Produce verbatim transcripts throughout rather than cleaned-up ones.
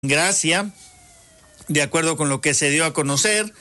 Gracia, de acuerdo con lo que se dio a conocer,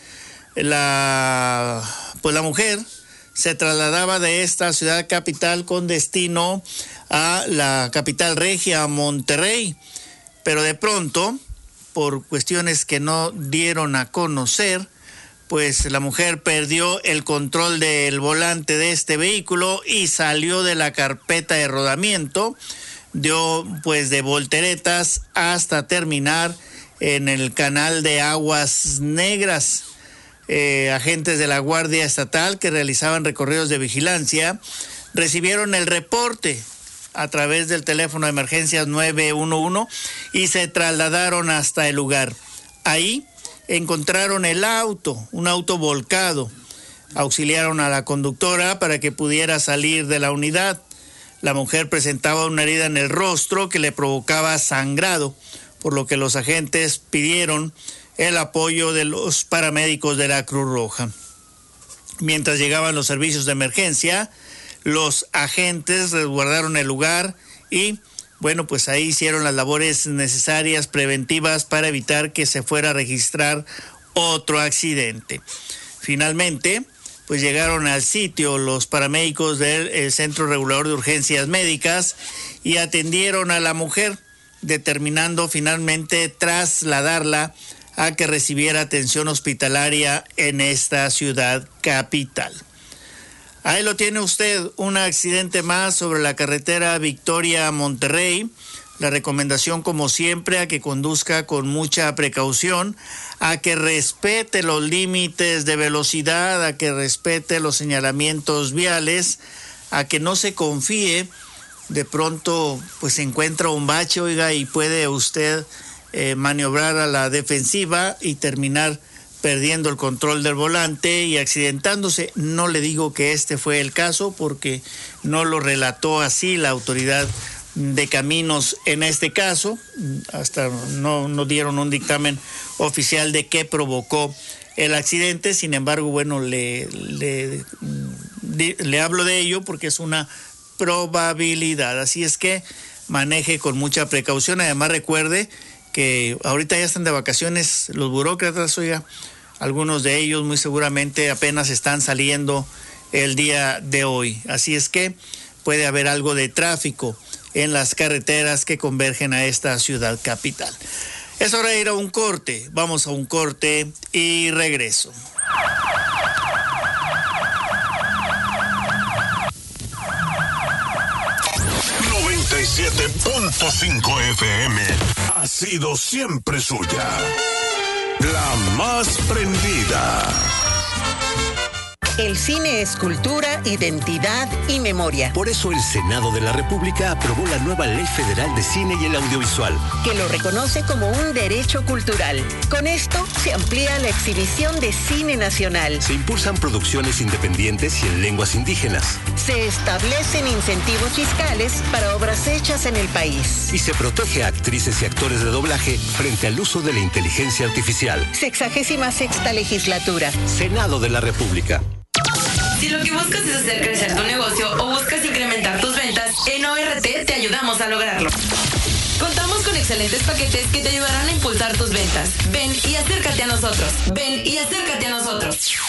la, pues la mujer se trasladaba de esta ciudad capital con destino a la capital regia, Monterrey, pero de pronto, por cuestiones que no dieron a conocer, pues la mujer perdió el control del volante de este vehículo y salió de la carpeta de rodamiento, dio pues de volteretas hasta terminar en el canal de Aguas Negras. Eh, agentes de la Guardia Estatal que realizaban recorridos de vigilancia recibieron el reporte a través del teléfono de emergencias nueve uno uno y se trasladaron hasta el lugar. Ahí encontraron el auto, un auto volcado. Auxiliaron a la conductora para que pudiera salir de la unidad. La mujer presentaba una herida en el rostro que le provocaba sangrado, por lo que los agentes pidieron el apoyo de los paramédicos de la Cruz Roja. Mientras llegaban los servicios de emergencia, los agentes resguardaron el lugar y, bueno, pues ahí hicieron las labores necesarias preventivas para evitar que se fuera a registrar otro accidente. Finalmente, pues llegaron al sitio los paramédicos del eh, Centro Regulador de Urgencias Médicas y atendieron a la mujer, determinando finalmente trasladarla a que recibiera atención hospitalaria en esta ciudad capital. Ahí lo tiene usted, un accidente más sobre la carretera Victoria-Monterrey. La recomendación, como siempre, a que conduzca con mucha precaución, a que respete los límites de velocidad, a que respete los señalamientos viales, a que no se confíe. De pronto, pues se encuentra un bache, oiga, y puede usted eh, maniobrar a la defensiva y terminar perdiendo el control del volante y accidentándose. No le digo que este fue el caso porque no lo relató así la autoridad de caminos en este caso, hasta no, no dieron un dictamen oficial de qué provocó el accidente. Sin embargo, bueno, le, le, le, le hablo de ello porque es una probabilidad, así es que maneje con mucha precaución. Además, recuerde que ahorita ya están de vacaciones los burócratas, oiga, algunos de ellos muy seguramente apenas están saliendo el día de hoy, así es que puede haber algo de tráfico en las carreteras que convergen a esta ciudad capital. Es hora de ir a un corte, vamos a un corte y regreso. noventa y siete punto cinco F M ha sido siempre suya, la más prendida. El cine es cultura, identidad y memoria. Por eso el Senado de la República aprobó la nueva Ley Federal de Cine y el Audiovisual, que lo reconoce como un derecho cultural. Con esto se amplía la exhibición de cine nacional. Se impulsan producciones independientes y en lenguas indígenas. Se establecen incentivos fiscales para obras hechas en el país. Y se protege a actrices y actores de doblaje frente al uso de la inteligencia artificial. Sexagésima sexta legislatura. Senado de la República. Si lo que buscas es hacer crecer tu negocio o buscas incrementar tus ventas, en O R T te ayudamos a lograrlo. Contamos con excelentes paquetes que te ayudarán a impulsar tus ventas. Ven y acércate a nosotros. Ven y acércate a nosotros.